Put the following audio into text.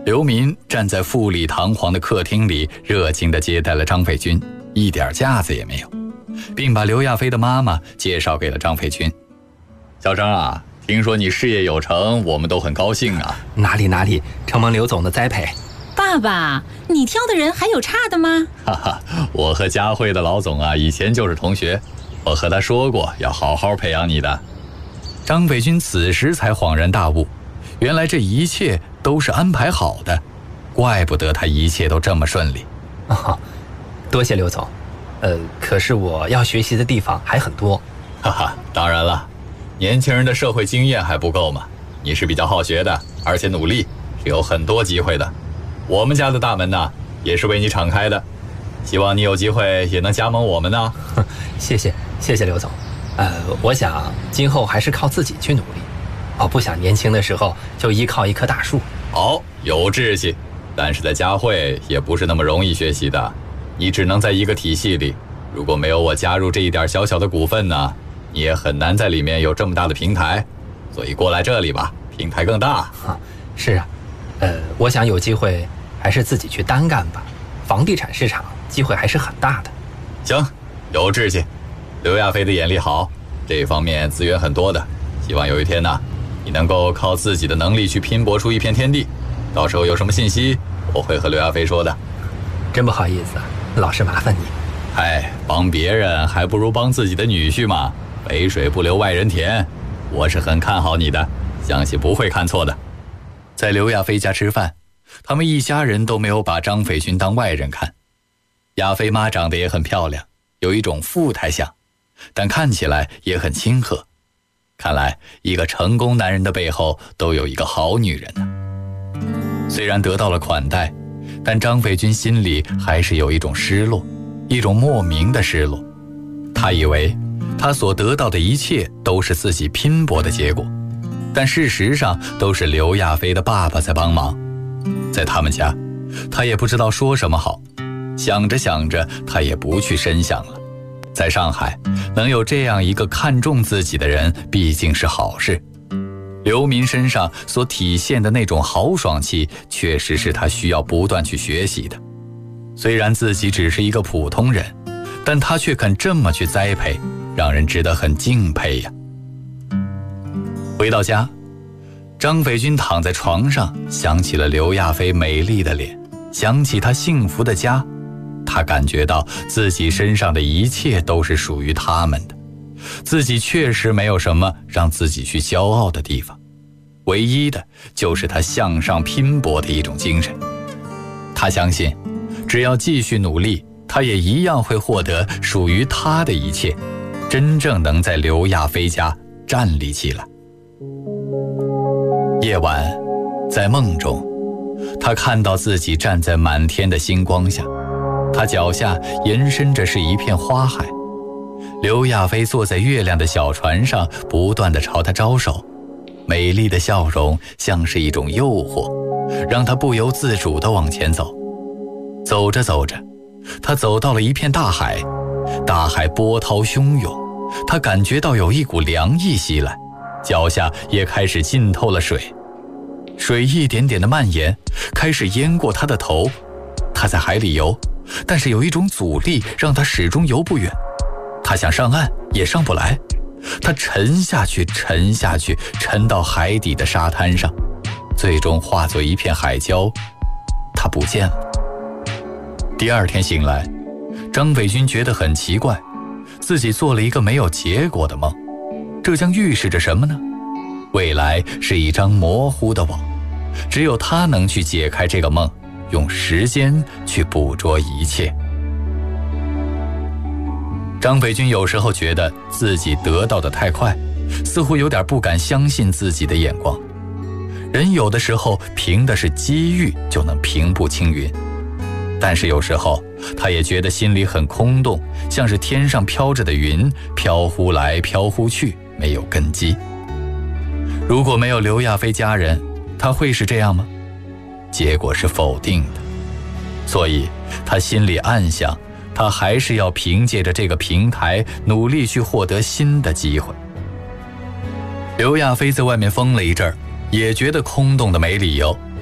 刘民站在富丽堂皇的客厅里，热情地接待了张斐君，一点架子也没有，并把刘亚飞的妈妈介绍给了张斐君。小张啊，听说你事业有成，我们都很高兴啊。 哪里，承蒙刘总的栽培。 爸爸，你挑的人还有差的吗？ 哈哈，我和佳慧的老总啊，以前就是同学，我和他说过要好好培养你的。张斐君此时才恍然大悟，原来这一切都是安排好的，怪不得他一切都这么顺利。 多谢刘总。可是我要学习的地方还很多。 哈哈，当然了，年轻人的社会经验还不够嘛。你是比较好学的，而且努力，是有很多机会的。我们家的大门呢，也是为你敞开的，希望你有机会也能加盟我们呢。 谢谢刘总。我想今后还是靠自己去努力，我不想年轻的时候就依靠一棵大树。 好，有志气，但是在佳慧也不是那么容易学习的，你只能在一个体系里，如果没有我加入这一点小小的股份呢，你也很难在里面有这么大的平台，所以过来这里吧，平台更大。 是啊，我想有机会还是自己去单干吧，房地产市场机会还是很大的。 行，有志气，刘亚飞的眼力好，这方面资源很多的，希望有一天呢，你能够靠自己的能力去拼搏出一片天地，到时候有什么信息我会和刘亚飞说的。 真不好意思，老是麻烦你。 帮别人还不如帮自己的女婿嘛，肥水不流外人田，我是很看好你的，相信不会看错的。在刘亚飞家吃饭，他们一家人都没有把张斐君当外人看。亚飞妈长得也很漂亮，有一种富态相，但看起来也很亲和。看来一个成功男人的背后都有一个好女人呢。虽然得到了款待，但张斐君心里还是有一种失落，一种莫名的失落。他以为他所得到的一切都是自己拼搏的结果，但事实上都是刘亚飞的爸爸在帮忙。在他们家，他也不知道说什么好，想着想着，他也不去深想了。在上海，能有这样一个看重自己的人，毕竟是好事。刘民身上所体现的那种豪爽气，确实是他需要不断去学习的。虽然自己只是一个普通人，但他却肯这么去栽培，让人值得很敬佩呀。回到家，张斐君躺在床上，想起了刘亚飞美丽的脸，想起他幸福的家，他感觉到自己身上的一切都是属于他们的，自己确实没有什么让自己去骄傲的地方，唯一的就是他向上拼搏的一种精神。他相信，只要继续努力，他也一样会获得属于他的一切，真正能在刘亚飞家站立起来。夜晚，在梦中，他看到自己站在满天的星光下，他脚下延伸着是一片花海。刘亚飞坐在月亮的小船上，不断地朝他招手，美丽的笑容像是一种诱惑，让他不由自主地往前走。走着走着，他走到了一片大海，大海波涛汹涌，他感觉到有一股凉意袭来，脚下也开始浸透了水，水一点点的蔓延，开始淹过他的头。他在海里游，但是有一种阻力让他始终游不远，他想上岸也上不来，他沉下去，沉到海底的沙滩上，最终化作一片海礁，他不见了。第二天醒来，张斐君觉得很奇怪，自己做了一个没有结果的梦，这将预示着什么呢？未来是一张模糊的网，只有他能去解开这个梦，用时间去捕捉一切。张斐君有时候觉得自己得到的太快，似乎有点不敢相信自己的眼光。人有的时候凭的是机遇就能平步青云，但是有时候他也觉得心里很空洞，像是天上飘着的云，飘忽来飘忽去，没有根基。如果没有刘亚飞家人，他会是这样吗？结果是否定的。所以他心里暗想，他还是要凭借着这个平台努力去获得新的机会。刘亚飞在外面疯了一阵儿，也觉得空洞的没理由，